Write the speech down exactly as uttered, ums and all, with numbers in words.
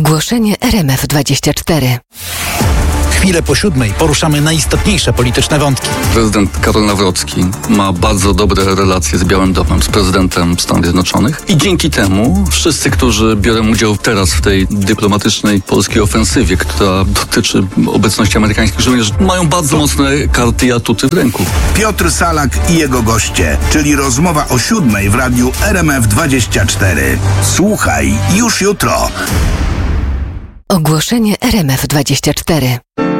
Ogłoszenie R M F dwadzieścia cztery. Chwilę po siódmej poruszamy najistotniejsze polityczne wątki. Prezydent Karol Nawrocki ma bardzo dobre relacje z Białym Domem, z prezydentem Stanów Zjednoczonych i dzięki temu wszyscy, którzy biorą udział teraz w tej dyplomatycznej polskiej ofensywie, która dotyczy obecności amerykańskich żołnierzy, mają bardzo mocne karty i atuty w ręku. Piotr Salak i jego goście, czyli rozmowa o siódmej w radiu R M F dwadzieścia cztery. Słuchaj już jutro. Ogłoszenie R M F dwadzieścia cztery.